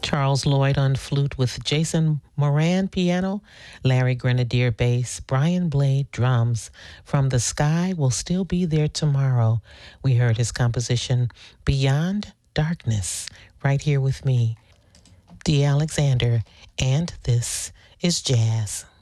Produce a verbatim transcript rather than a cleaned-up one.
Charles Lloyd on flute with Jason Moran piano, Larry Grenadier bass, Brian Blade drums. From the Sky Will Still Be There Tomorrow. We heard his composition Beyond Darkness right here with me, Dee Alexander, and this is Jazz.